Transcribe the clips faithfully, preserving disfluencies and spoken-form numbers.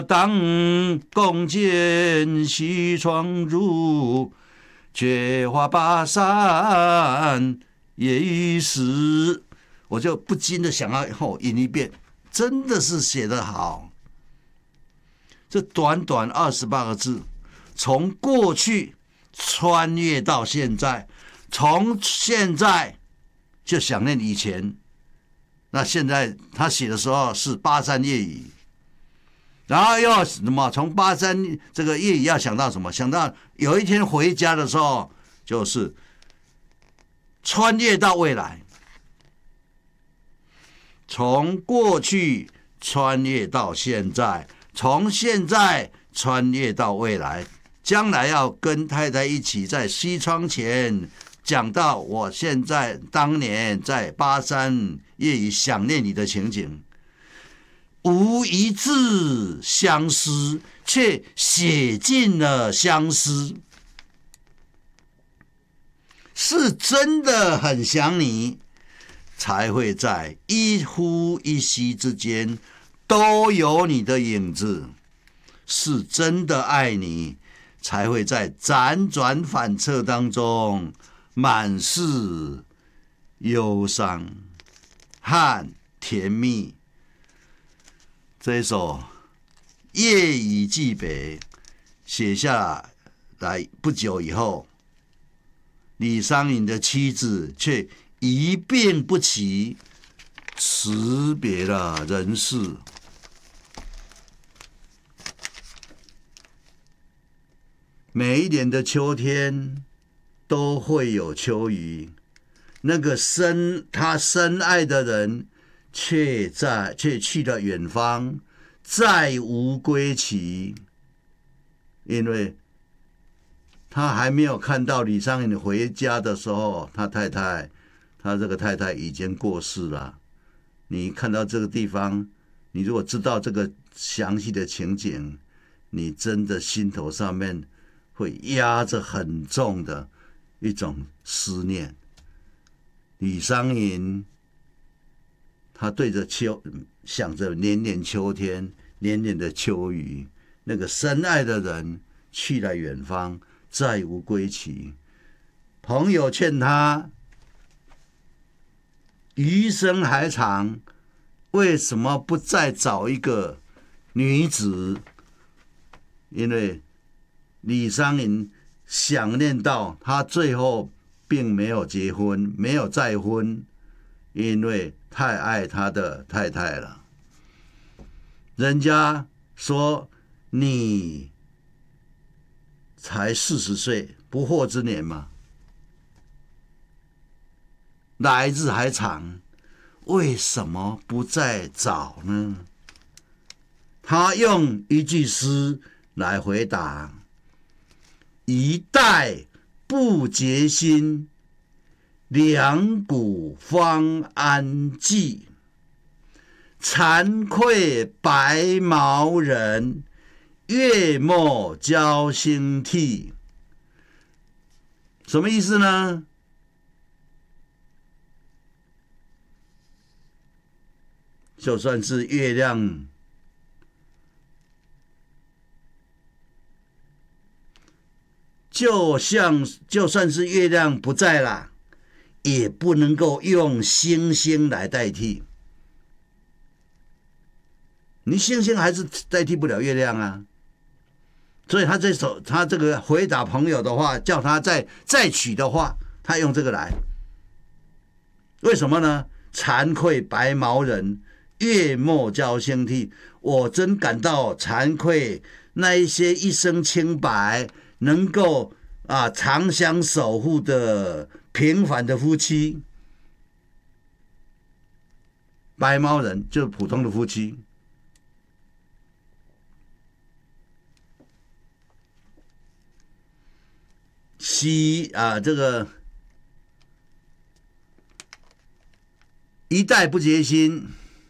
当共剪西窗入，却话巴山夜已死。我就不禁的想要后吟一遍，真的是写得好。这短短二十八个字，从过去穿越到现在，从现在就想念以前。那现在他写的时候是巴山夜雨，然后又什么？从巴山这个夜雨要想到什么？想到有一天回家的时候，就是穿越到未来，从过去穿越到现在。从现在穿越到未来，将来要跟太太一起在西窗前讲到我现在当年在巴山夜雨想念你的情景，无一字相思，却写尽了相思，是真的很想你，才会在一呼一吸之间都有你的影子，是真的爱你，才会在辗转反侧当中满是忧伤和甜蜜。这一首《夜雨寄北》写下来不久以后，李商隐的妻子却一病不起，辞别了人世。每一年的秋天都会有秋雨，那个深他深爱的人却在却去了远方，再无归期。因为他还没有看到李商隐回家的时候，他太太他这个太太已经过世了。你看到这个地方，你如果知道这个详细的情景，你真的心头上面会压着很重的一种思念。李商隐他对着秋想着年年秋天，年年的秋雨，那个深爱的人去了远方，再无归期。朋友劝他余生还长，为什么不再找一个女子？因为李商隐想念到他最后并没有结婚，没有再婚，因为太爱他的太太了。人家说你才四十岁，不惑之年嘛，来日还长，为什么不再找呢？他用一句诗来回答：一代不结心，两股方安寂。惭愧白毛人，月末交星替。什么意思呢？就算是月亮就像就算是月亮不在了，也不能够用星星来代替。你星星还是代替不了月亮啊。所以他这首他这个回答朋友的话，叫他再再取的话，他用这个来。为什么呢？惭愧白毛人，月末交星替。我真感到惭愧，那一些一生清白，能够啊长相守护的平凡的夫妻。白毛人就是普通的夫妻。西啊，这个一代不结心，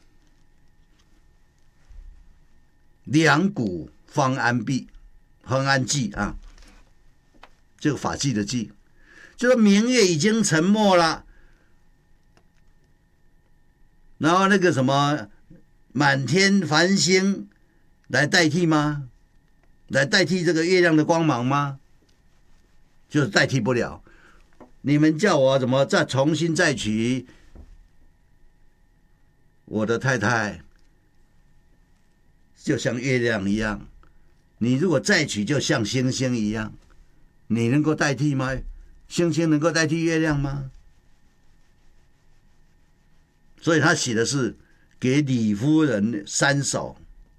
两股方安闭，方安寂啊，这个法纪的纪，就是明月已经沉没了，然后那个什么满天繁星， 来代替吗？来代替这个月亮的光芒吗？就是代替不了。你们叫我怎么再重新再娶我的太太，就像月亮一样。你如果再娶，就像星星一样，你能够代替吗？星星能够代替月亮吗？所以他写的是给李夫人三首。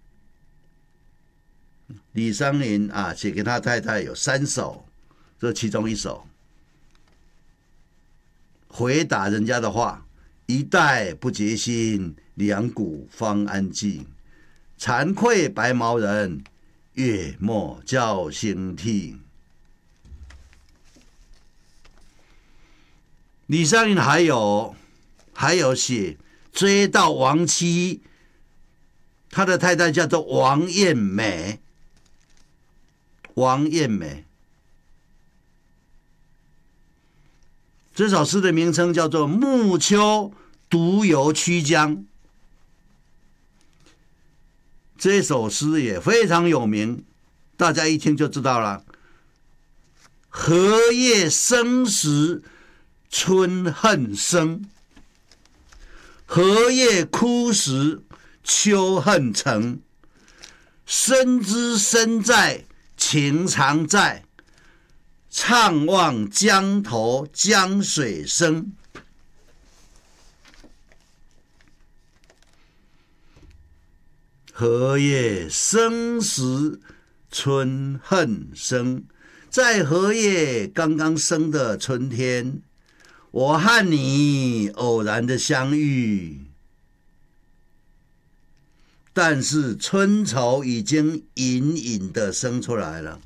李商隐啊，写给他太太有三首，这其中一首。回答人家的话：一代不结心，两股方安静。惭愧白毛人，月末教星听。李商隐还有还有写追悼亡妻，他的太太叫做王艳美。王艳美这首诗的名称叫做《暮秋独游曲江》。这首诗也非常有名，大家一听就知道了。荷叶生时春恨生，荷叶枯时秋恨成。深知身在情常在，怅望江头江水声。荷叶生时春恨生，在荷叶刚刚生的春天，我和你偶然的相遇，但是春愁已经隐隐的生出来了。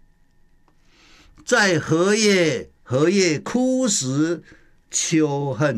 在荷叶荷叶枯时秋恨